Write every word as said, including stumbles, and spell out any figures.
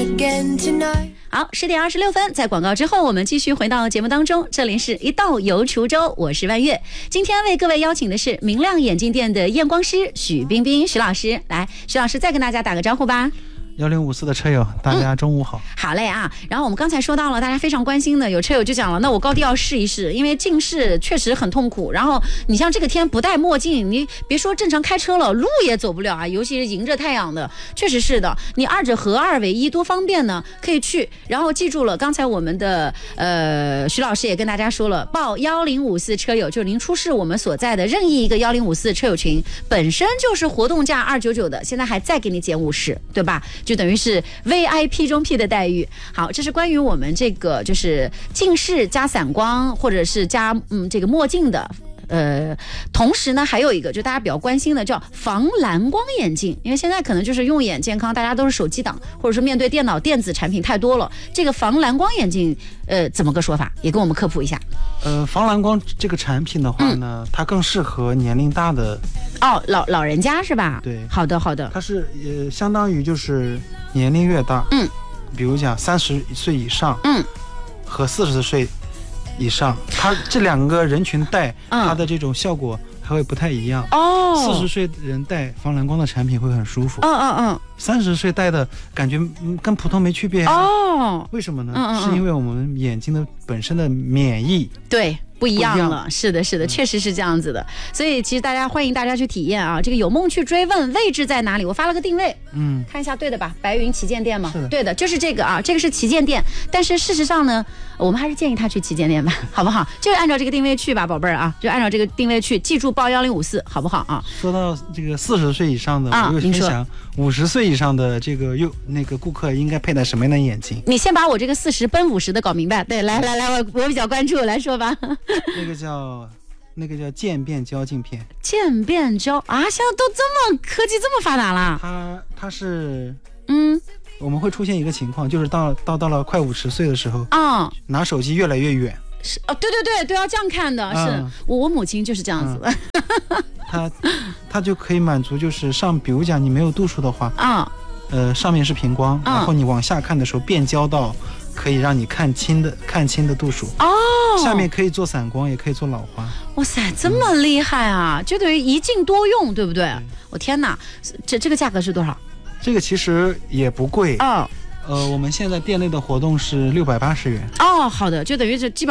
again tonight。 好，十点二十六分，在广告之后，我们继续回到节目当中。这里是一道游滁州，我是万月。今天为各位邀请的是明亮眼镜店的验光师许彬彬许老师，来，许老师再跟大家打个招呼吧。 幺零五四的车友，大家中午好、 嗯。好嘞啊，然后我们刚才说到了，大家非常关心的，有车友就讲了，那我高低要试一试，因为近视确实很痛苦。然后你像这个天不戴墨镜，你别说正常开车了，路也走不了啊，尤其是迎着太阳的，确实是的。你二者合二为一，多方便呢，可以去。然后记住了，刚才我们的呃徐老师也跟大家说了，报幺零五四车友，就是您出示我们所在的任意一个幺零五四车友群，本身就是活动价二九九的，现在还再给你减五十，对吧？就等于是 V I P 中 P 的待遇。好，这是关于我们这个就是近视加散光或者是加嗯这个墨镜的。呃，同时呢，还有一个就大家比较关心的叫防蓝光眼镜，因为现在可能就是用眼健康，大家都是手机党，或者说面对电脑电子产品太多了，这个防蓝光眼镜，呃，怎么个说法？也跟我们科普一下。 呃，防蓝光这个产品的话呢，嗯、它更适合年龄大的哦，老老人家是吧？ 对， 好的好的。 它是呃，相当于就是年龄越大， 嗯， 比如讲三十岁以上， 嗯， 和四十岁以上，它这两个人群戴它的这种效果还会不太一样哦。 四十岁人戴防蓝光的产品会很舒服， 嗯嗯嗯。 三十岁戴的感觉跟普通没区别哦。 为什么呢？ 嗯嗯嗯是因为我们眼睛的本身的免疫对。不一样了， 样是的，是的，确实是这样子的。所以其实大家欢迎大家去体验啊，这个有梦去追问位置在哪里？我发了个定位， 嗯， 看一下对的吧？白云旗舰店吗？ 是的， 对的，就是这个啊，这个是旗舰店。但是事实上呢，我们还是建议他去旗舰店吧，好不好？就按照这个定位去吧，宝贝儿啊，就按照这个定位去，记住报幺零五四，好不好啊？ 说到这个四十岁以上的， 啊、 我又分享五十岁以上的这个又那个顾客应该佩戴什么样的眼镜？ 你先把我这个四十奔五十的搞明白。对，来来来，我我比较关注，来说吧。 那个叫。那个叫渐变焦镜片， 渐变焦啊，现在都这么科技这么发达了。 它它是嗯， 我们会出现一个情况，就是到到到了快五十岁的时候啊、嗯，拿手机越来越远。 是哦，对对对，都要这样看的。嗯、是我我母亲就是这样子的。 嗯、它它就可以满足，就是上，比如讲你没有度数的话啊、嗯，呃，上面是平光、嗯，然后你往下看的时候变焦到可以让你看清的看清的度数哦。下面可以做散光，也可以做老花。 哇塞，这么厉害啊！嗯、就等于一镜多用，对不对？对，我天哪，这这个价格是多少？ 这个其实也不贵哦。 呃，我们现在店内的活动是六百八十元。 哦，好的，就等于是基本。